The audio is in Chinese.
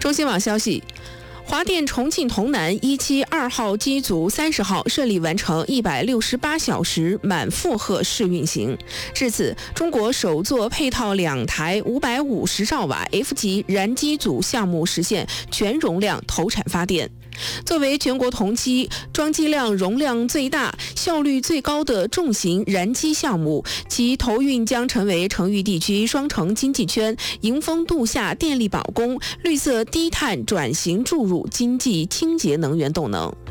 中新网消息，华电重庆潼南1期2号机组30号顺利完成168小时满负荷试运行。至此，中国首座配套2台550兆瓦 F 级燃机组项目实现全容量投产发电。作为全国同期装机量容量最大、效率最高的重型燃机项目，其投运将成为成渝地区双城经济圈迎峰度夏电力保供、绿色低碳转型注入经济清洁能源动能。